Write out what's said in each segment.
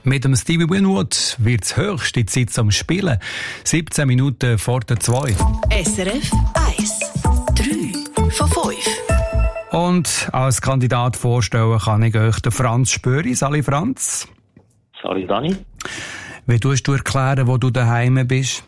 Mit dem Stevie Winwood wird es höchste Zeit zum Spielen. 17 Minuten vor der 2. SRF 1. 3 von 5. Und als Kandidat vorstellen kann ich euch den Franz Spöri. Sali Franz. Sali Dani. Wie tust du erklären, wo du daheim bist?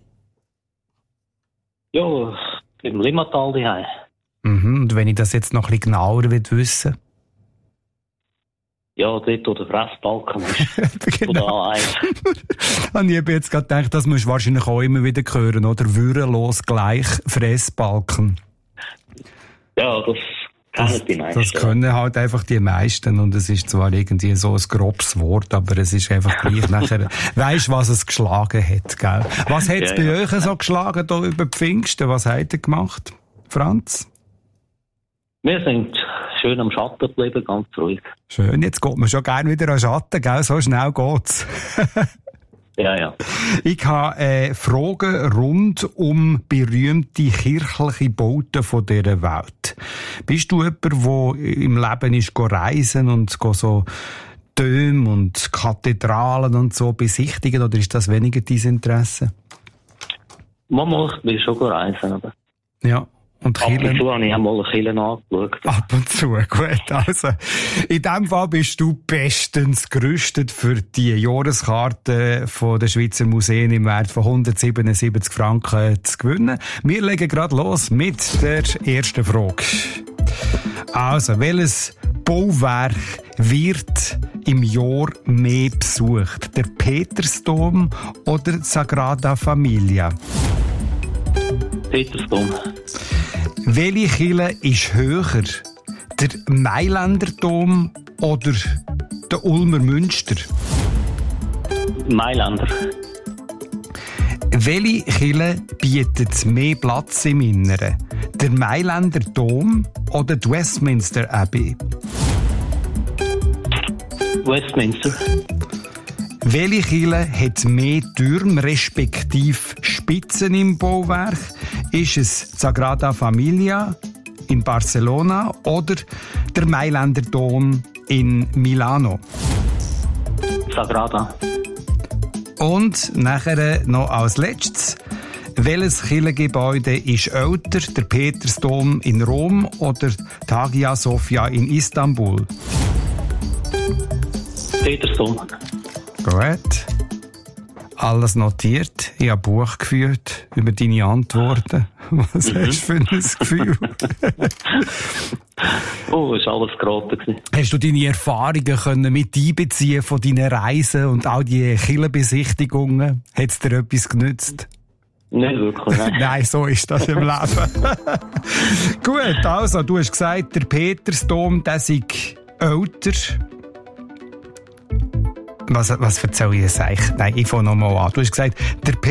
Ja, im Limmatal daheim. Und wenn ich das jetzt noch ein bisschen genauer wissen will? Ja, dort, wo der Fressbalken ist. Genau. Oder A1. Und ich habe jetzt gerade gedacht, das musst du wahrscheinlich auch immer wieder hören, oder? Würelos gleich Fressbalken. Ja, das kennen die meisten. Das können halt einfach die meisten. Und es ist zwar irgendwie so ein grobes Wort, aber es ist einfach gleich nachher. Weisst du, was es geschlagen hat, gell? Was hat es bei euch so geschlagen, hier über Pfingsten? Was habt ihr gemacht, Franz? Wir sind schön am Schatten geblieben, ganz ruhig. Schön, jetzt geht man schon gerne wieder an Schatten, gell? So schnell geht's. Ja. Ich habe Fragen rund um berühmte kirchliche Bauten von dieser Welt. Bist du jemand, der im Leben ist reisen und so Türme und Kathedralen und so besichtigen, oder ist das weniger dein Interesse? Manchmal bin ich schon reisen, aber... Ja. Und ab und zu habe ich einmal eine Kirche angeschaut. Ab und zu, gut. Also, in diesem Fall bist du bestens gerüstet für die Jahreskarte von der Schweizer Museen im Wert von 177 Franken zu gewinnen. Wir legen gerade los mit der ersten Frage. Also, welches Bauwerk wird im Jahr mehr besucht? Der Petersdom oder die Sagrada Familia? Petersdom. Welche Kirche ist höher? Der Mailänder Dom oder der Ulmer Münster? Mailänder. Welche Kirche bietet mehr Platz im Inneren? Der Mailänder Dom oder die Westminster Abbey? Westminster. Welche Kirche hat mehr Türme respektive Spitzen im Bauwerk? Ist es Sagrada Familia in Barcelona oder der Mailänder Dom in Milano? Sagrada. Und nachher noch als letztes, welches Kirchengebäude ist älter, der Petersdom in Rom oder die Hagia Sophia in Istanbul? Petersdom. Gut. Alles notiert. Ich habe ein Buch geführt über deine Antworten. Was hast du für ein Gefühl? Ist alles geraten gewesen. Hast du deine Erfahrungen können mit einbeziehen von deinen Reisen und all die Kirchenbesichtigungen? Hat es dir etwas genützt? Nicht wirklich, nein. Nein, so ist das im Leben. Gut, also, du hast gesagt, der Petersdom, der sei älter. Was erzähle ich jetzt eigentlich? Nein, ich fange nochmal an. Du hast gesagt, der